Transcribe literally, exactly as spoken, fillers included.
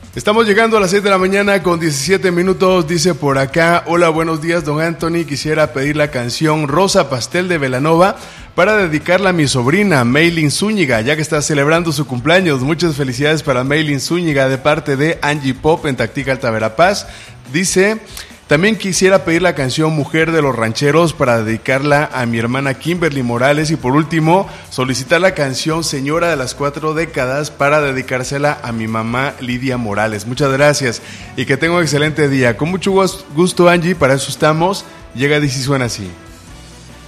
Estamos llegando a las seis de la mañana con diecisiete minutos, dice por acá: hola, buenos días, don Anthony, quisiera pedir la canción Rosa Pastel de Belanova para dedicarla a mi sobrina Maylin Zúñiga, ya que está celebrando su cumpleaños. Muchas felicidades para Maylin Zúñiga de parte de Angie Pop en Tactica, Alta Verapaz. Dice: también quisiera pedir la canción Mujer de los Rancheros para dedicarla a mi hermana Kimberly Morales. Y por último, solicitar la canción Señora de las Cuatro Décadas para dedicársela a mi mamá Lidia Morales. Muchas gracias y que tenga un excelente día. Con mucho gusto, Angie, para eso estamos. Llega Dice y suena así.